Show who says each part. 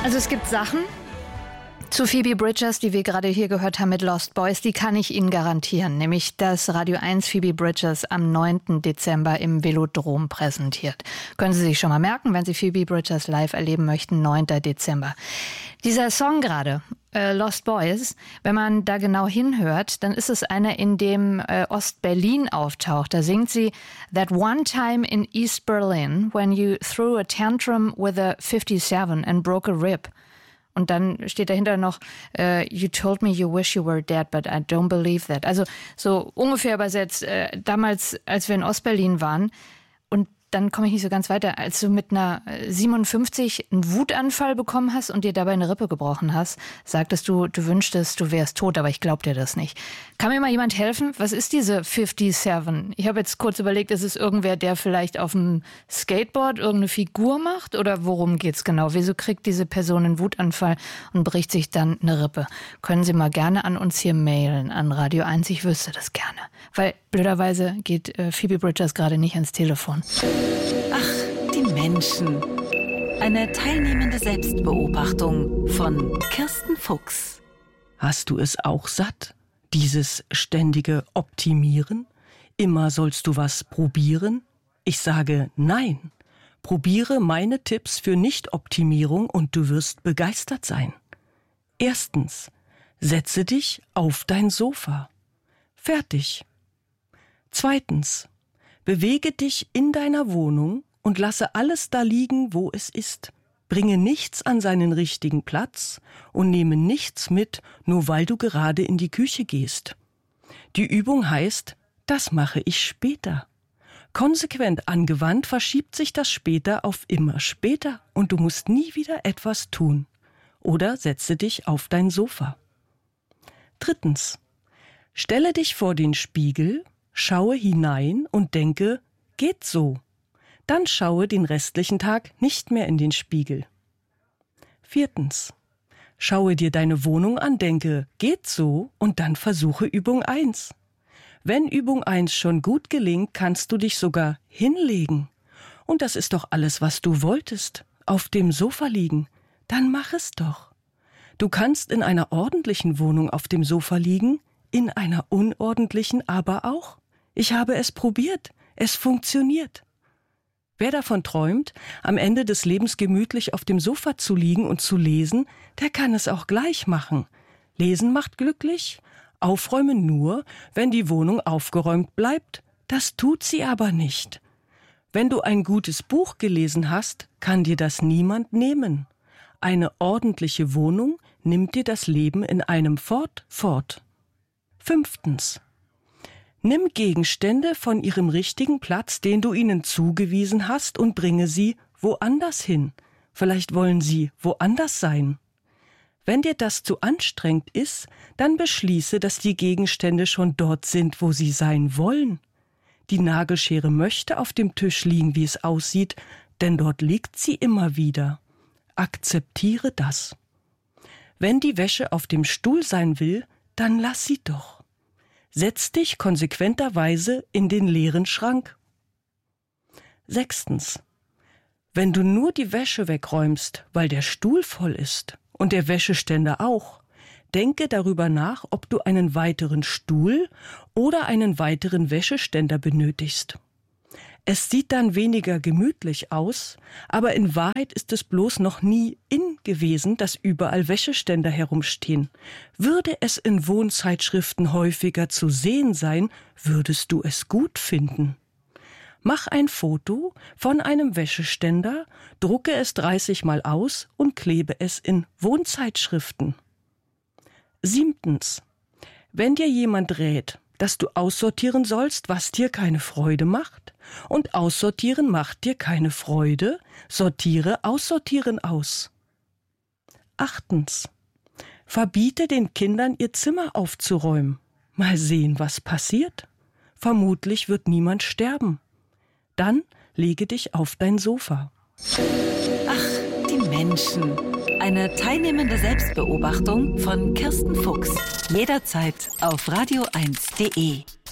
Speaker 1: Also es gibt Sachen zu Phoebe Bridgers, die wir gerade hier gehört haben mit Lost Boys, die kann ich Ihnen garantieren. Nämlich, dass Radio 1 Phoebe Bridgers am 9. Dezember im Velodrom präsentiert. Können Sie sich schon mal merken, wenn Sie Phoebe Bridgers live erleben möchten, 9. Dezember. Dieser Song gerade, Lost Boys, wenn man da genau hinhört, dann ist es einer, in dem Ostberlin auftaucht. Da singt sie "That one time in East Berlin when you threw a tantrum with a 57 and broke a rib." Und dann steht dahinter noch, "You told me you wish you were dead, but I don't believe that." Also so ungefähr übersetzt, damals, als wir in Ostberlin waren, und dann komme ich nicht so ganz weiter, als du mit einer 57 einen Wutanfall bekommen hast und dir dabei eine Rippe gebrochen hast, sagtest du, du wünschtest, du wärst tot, aber ich glaub dir das nicht. Kann mir mal jemand helfen? Was ist diese 57? Ich habe jetzt kurz überlegt, ist es irgendwer, der vielleicht auf dem Skateboard irgendeine Figur macht? Oder worum geht's genau? Wieso kriegt diese Person einen Wutanfall und bricht sich dann eine Rippe? Können Sie mal gerne an uns hier mailen, an Radio 1, ich wüsste das gerne. Weil blöderweise geht Phoebe Bridgers gerade nicht ans Telefon.
Speaker 2: Ach, die Menschen. Eine teilnehmende Selbstbeobachtung von Kirsten Fuchs.
Speaker 3: Hast du es auch satt? Dieses ständige Optimieren? Immer sollst du was probieren? Ich sage nein. Probiere meine Tipps für Nicht-Optimierung und du wirst begeistert sein. Erstens, setze dich auf dein Sofa. Fertig. Zweitens, bewege dich in deiner Wohnung und lasse alles da liegen, wo es ist. Bringe nichts an seinen richtigen Platz und nehme nichts mit, nur weil du gerade in die Küche gehst. Die Übung heißt, das mache ich später. Konsequent angewandt verschiebt sich das später auf immer später und du musst nie wieder etwas tun. Oder setze dich auf dein Sofa. Drittens, stelle dich vor den Spiegel, schaue hinein und denke, geht so. Dann schaue den restlichen Tag nicht mehr in den Spiegel. Viertens, schaue dir deine Wohnung an, denke, geht so und dann versuche Übung 1. Wenn Übung 1 schon gut gelingt, kannst du dich sogar hinlegen. Und das ist doch alles, was du wolltest, auf dem Sofa liegen. Dann mach es doch. Du kannst in einer ordentlichen Wohnung auf dem Sofa liegen, in einer unordentlichen aber auch. Ich habe es probiert. Es funktioniert. Wer davon träumt, am Ende des Lebens gemütlich auf dem Sofa zu liegen und zu lesen, der kann es auch gleich machen. Lesen macht glücklich, aufräumen nur, wenn die Wohnung aufgeräumt bleibt. Das tut sie aber nicht. Wenn du ein gutes Buch gelesen hast, kann dir das niemand nehmen. Eine ordentliche Wohnung nimmt dir das Leben in einem fort. Fünftens. Nimm Gegenstände von ihrem richtigen Platz, den du ihnen zugewiesen hast, und bringe sie woanders hin. Vielleicht wollen sie woanders sein. Wenn dir das zu anstrengend ist, dann beschließe, dass die Gegenstände schon dort sind, wo sie sein wollen. Die Nagelschere möchte auf dem Tisch liegen, wie es aussieht, denn dort liegt sie immer wieder. Akzeptiere das. Wenn die Wäsche auf dem Stuhl sein will, dann lass sie doch. Setz dich konsequenterweise in den leeren Schrank. Sechstens. Wenn du nur die Wäsche wegräumst, weil der Stuhl voll ist und der Wäscheständer auch, denke darüber nach, ob du einen weiteren Stuhl oder einen weiteren Wäscheständer benötigst. Es sieht dann weniger gemütlich aus, aber in Wahrheit ist es bloß noch nie in gewesen, dass überall Wäscheständer herumstehen. Würde es in Wohnzeitschriften häufiger zu sehen sein, würdest du es gut finden. Mach ein Foto von einem Wäscheständer, drucke es 30 Mal aus und klebe es in Wohnzeitschriften. Siebtens. Wenn dir jemand rät, dass du aussortieren sollst, was dir keine Freude macht, und aussortieren macht dir keine Freude, sortiere Aussortieren aus. Achtens. Verbiete den Kindern, ihr Zimmer aufzuräumen. Mal sehen, was passiert. Vermutlich wird niemand sterben. Dann lege dich auf dein Sofa.
Speaker 2: Ach, die Menschen. Eine teilnehmende Selbstbeobachtung von Kirsten Fuchs. Jederzeit auf radio1.de.